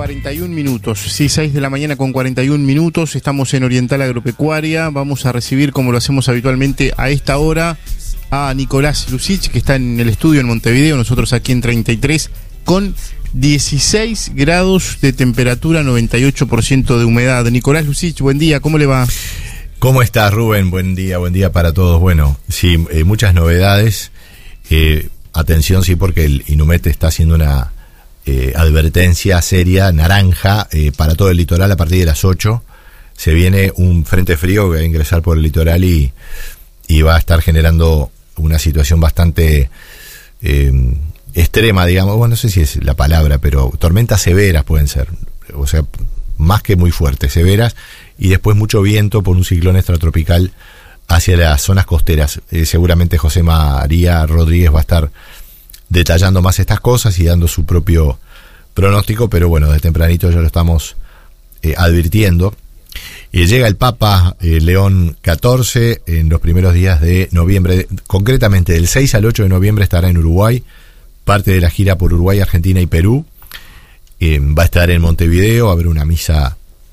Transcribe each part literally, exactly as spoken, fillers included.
cuarenta y un minutos, sí, seis de la mañana con cuarenta y un minutos, estamos en Oriental Agropecuaria, vamos a recibir, como lo hacemos habitualmente a esta hora, a Nicolás Lucich, que está en el estudio en Montevideo, nosotros aquí en treinta y tres, con dieciséis grados de temperatura, noventa y ocho por ciento de humedad. Nicolás Lucich, buen día, ¿cómo le va? ¿Cómo estás, Rubén? Buen día, buen día para todos. Bueno, sí, eh, muchas novedades, eh, atención, sí, porque el INUMET está haciendo una Eh, advertencia seria, naranja, eh, para todo el litoral a partir de las ocho. Se viene un frente frío que va a ingresar por el litoral y, y va a estar generando una situación bastante eh, extrema, digamos. Bueno, no sé si es la palabra, pero tormentas severas pueden ser. O sea, más que muy fuertes, severas. Y después mucho viento por un ciclón extratropical hacia las zonas costeras. Eh, seguramente José María Rodríguez va a estar detallando más estas cosas y dando su propio pronóstico, pero bueno, de tempranito ya lo estamos eh, advirtiendo. Eh, llega el Papa eh, León catorce en los primeros días de noviembre, concretamente del seis al ocho de noviembre estará en Uruguay, parte de la gira por Uruguay, Argentina y Perú. Eh, va a estar en Montevideo, va a haber una misa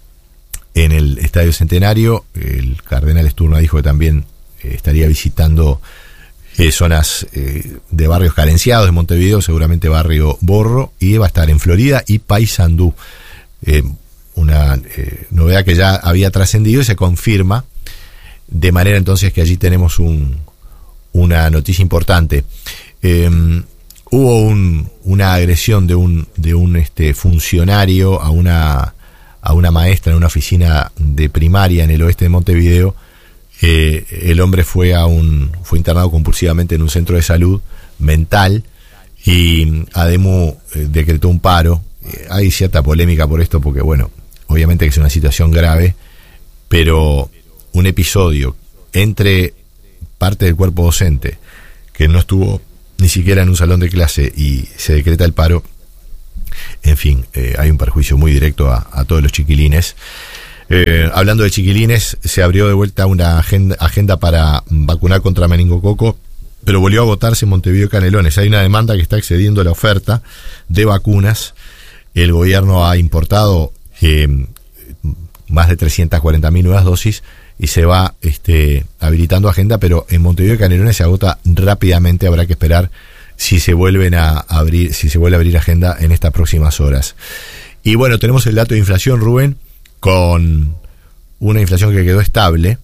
en el Estadio Centenario. El cardenal Esturna dijo que también eh, estaría visitando Eh, zonas eh, de barrios carenciados de Montevideo, seguramente barrio Borro, y va a estar en Florida y Paysandú. Eh, una eh, novedad que ya había trascendido y se confirma, de manera entonces que allí tenemos un, una noticia importante. Eh, hubo un, una agresión de un, de un este, funcionario a una, a una maestra en una oficina de primaria en el oeste de Montevideo. Eh, el hombre fue a un fue internado compulsivamente en un centro de salud mental y ADEMU eh, decretó un paro. Eh, hay cierta polémica por esto porque, bueno, obviamente que es una situación grave, pero un episodio entre parte del cuerpo docente que no estuvo ni siquiera en un salón de clase y se decreta el paro, en fin, eh, hay un perjuicio muy directo a, a todos los chiquilines. Eh, hablando de chiquilines, se abrió de vuelta una agenda, agenda para vacunar contra meningococo, pero volvió a agotarse en Montevideo y Canelones. Hay una demanda que está excediendo la oferta de vacunas. El gobierno ha importado eh, más de trescientas cuarenta mil nuevas dosis y se va este, habilitando agenda, pero en Montevideo y Canelones se agota rápidamente. Habrá que esperar si se vuelven a abrir, si se vuelve a abrir agenda en estas próximas horas. Y bueno, tenemos el dato de inflación, Rubén, con una inflación que quedó estable.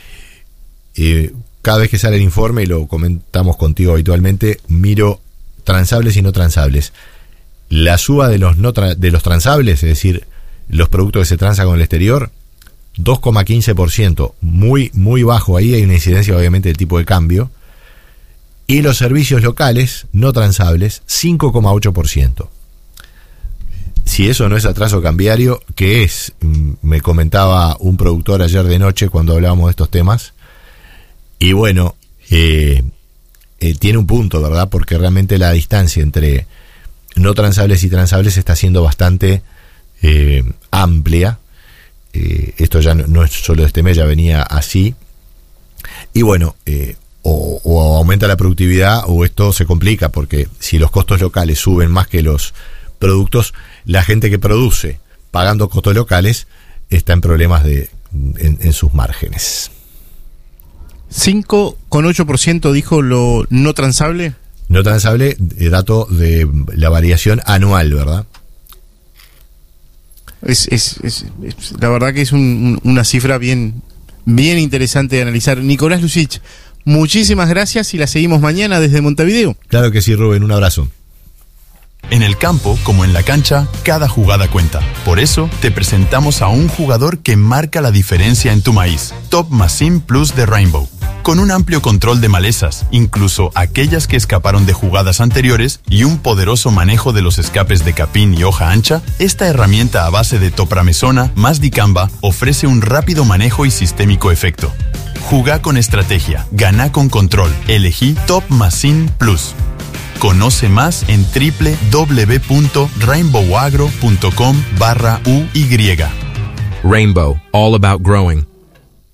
Eh, cada vez que sale el informe, y lo comentamos contigo habitualmente, miro transables y no transables. La suba de los, no tra- de los transables, es decir, los productos que se transan con el exterior, dos coma quince por ciento, muy, muy bajo. Ahí hay una incidencia obviamente del tipo de cambio. Y los servicios locales no transables, cinco coma ocho por ciento. Si eso no es atraso cambiario, ¿qué es? Me comentaba un productor ayer de noche cuando hablábamos de estos temas. Y bueno, eh, eh, tiene un punto, ¿verdad? Porque realmente la distancia entre no transables y transables está siendo bastante eh, amplia. Eh, esto ya no, no es solo de este mes, ya venía así. Y bueno, eh, o, o aumenta la productividad o esto se complica, porque si los costos locales suben más que los productos, la gente que produce pagando costos locales está en problemas de en, en sus márgenes. cinco coma ocho por ciento dijo lo no transable. No transable, eh, dato de la variación anual, ¿verdad? Es, es, es, es la verdad que es un, una cifra bien, bien interesante de analizar. Nicolás Lucich, muchísimas gracias y la seguimos mañana desde Montevideo. Claro que sí, Rubén, un abrazo. En el campo, como en la cancha, cada jugada cuenta. Por eso, te presentamos a un jugador que marca la diferencia en tu maíz. Top Machine Plus de Rainbow. Con un amplio control de malezas, incluso aquellas que escaparon de jugadas anteriores, y un poderoso manejo de los escapes de capín y hoja ancha, esta herramienta a base de topramesona más dicamba ofrece un rápido manejo y sistémico efecto. Jugá con estrategia, ganá con control. Elegí Top Machine Plus. Conoce más en doble u doble u doble u punto rainbow agro punto com barra U Y. Rainbow, all about growing.